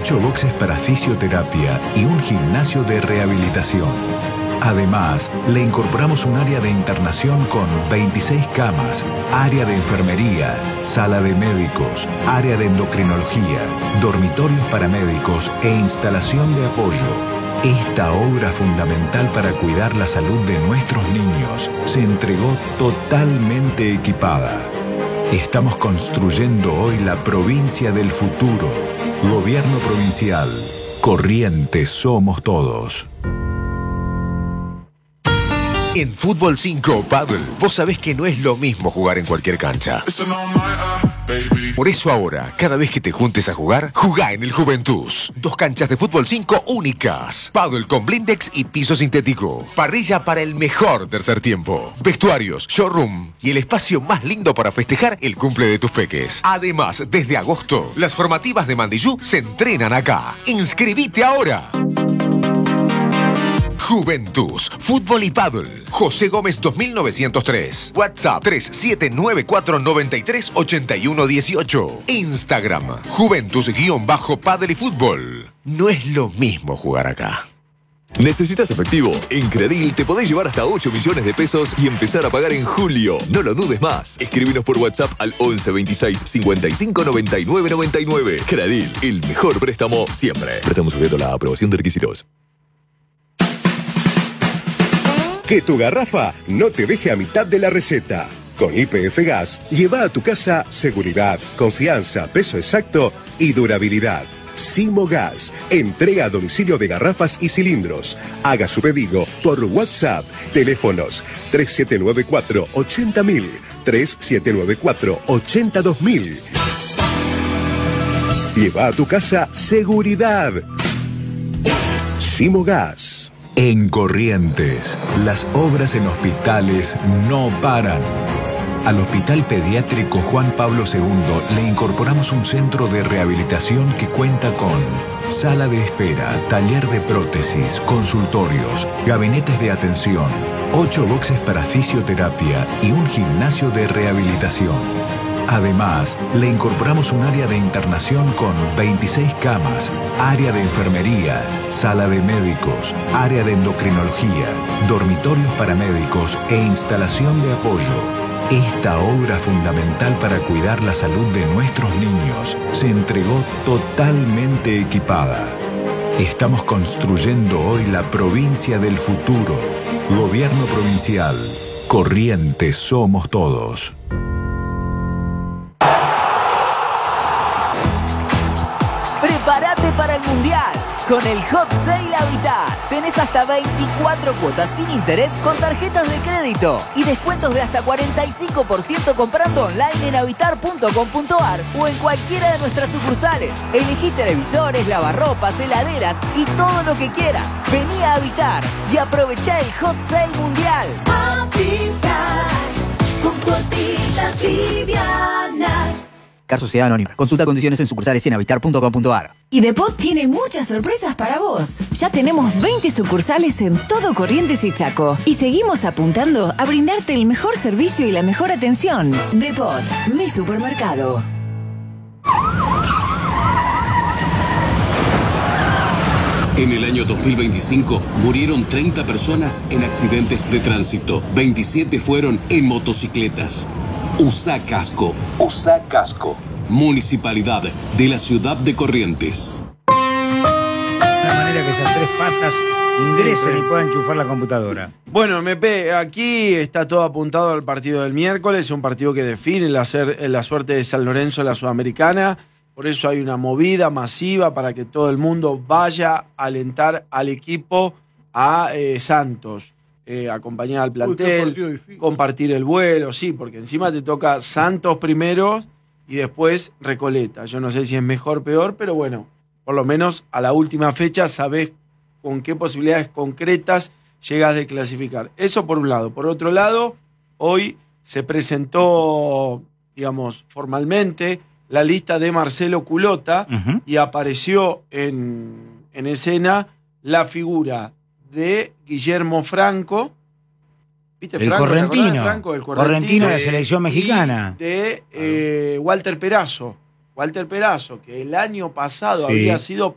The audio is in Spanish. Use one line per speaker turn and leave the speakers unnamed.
8 boxes para fisioterapia y un gimnasio de rehabilitación. Además, le incorporamos un área de internación con 26 camas, área de enfermería, sala de médicos, área de endocrinología, dormitorios para médicos e instalación de apoyo. Esta obra fundamental para cuidar la salud de nuestros niños se entregó totalmente equipada. Estamos construyendo hoy la provincia del futuro. Gobierno provincial. Corrientes somos todos.
En Fútbol 5 Paddle, vos sabés que no es lo mismo jugar en cualquier cancha. Por eso ahora, cada vez que te juntes a jugar, jugá en el Juventus. 2 canchas de Fútbol 5 únicas. Paddle con blindex y piso sintético. Parrilla para el mejor tercer tiempo. Vestuarios, showroom y el espacio más lindo para festejar el cumple de tus peques. Además, desde agosto, las formativas de Mandillú se entrenan acá. ¡Inscribite ahora! Juventus, Fútbol y Paddle. José Gómez 2903. WhatsApp 3794938118. Instagram, Juventus_Paddle y Fútbol. No es lo mismo jugar acá.
¿Necesitas efectivo? En Credil te podés llevar hasta 8 millones de pesos y empezar a pagar en julio. No lo dudes más. Escríbenos por WhatsApp al 11 26 55 99 99. Credil, el mejor préstamo siempre. Préstamo sujeto a la aprobación de requisitos.
Que tu garrafa no te deje a mitad de la receta. Con YPF Gas, lleva a tu casa seguridad, confianza, peso exacto y durabilidad. Simo Gas, entrega a domicilio de garrafas y cilindros. Haga su pedido por WhatsApp. Teléfonos 3794 80000, 3794 82000. Lleva a tu casa seguridad. Simo Gas.
En Corrientes, las obras en hospitales no paran. Al Hospital Pediátrico Juan Pablo II le incorporamos un centro de rehabilitación que cuenta con sala de espera, taller de prótesis, consultorios, gabinetes de atención, 8 boxes para fisioterapia y un gimnasio de rehabilitación. Además, le incorporamos un área de internación con 26 camas, área de enfermería, sala de médicos, área de endocrinología, dormitorios para médicos e instalación de apoyo. Esta obra fundamental para cuidar la salud de nuestros niños se entregó totalmente equipada. Estamos construyendo hoy la provincia del futuro. Gobierno provincial. Corrientes somos todos.
Prepárate para el Mundial con el Hot Sale Habitat. Tenés hasta 24 cuotas sin interés con tarjetas de crédito y descuentos de hasta 45% comprando online en habitar.com.ar o en cualquiera de nuestras sucursales. Elegí televisores, lavarropas, heladeras y todo lo que quieras. Vení a Habitar y aprovechá el Hot Sale Mundial.
Habitar con cuotitas livianas.
Car Sociedad Anónima. Consulta condiciones en sucursales y en habitar.com.ar.
Y Depot tiene muchas sorpresas para vos. Ya tenemos 20 sucursales en todo Corrientes y Chaco. Y seguimos apuntando a brindarte el mejor servicio y la mejor atención. Depot, mi supermercado.
En el año 2025 murieron 30 personas en accidentes de tránsito. 27 fueron en motocicletas. Usá casco. Usá casco. Municipalidad de la ciudad de Corrientes.
De manera que esas 3 patas ingresen y puedan enchufar la computadora.
Bueno, MP, aquí está todo apuntado al partido del miércoles, un partido que define la suerte de San Lorenzo en la Sudamericana. Por eso hay una movida masiva para que todo el mundo vaya a alentar al equipo a Santos. Acompañar al plantel, compartir el vuelo, sí, porque encima te toca Santos primero y después Recoleta. Yo no sé si es mejor o peor, pero bueno, por lo menos a la última fecha sabés con qué posibilidades concretas llegas de clasificar. Eso por un lado. Por otro lado, hoy se presentó, digamos, formalmente la lista de Marcelo Culota y apareció en escena la figura de Guillermo Franco, ¿viste?
El
Franco,
correntino,
Franco, el
correntino de la selección mexicana.
De Walter Perazo, que el año pasado había sido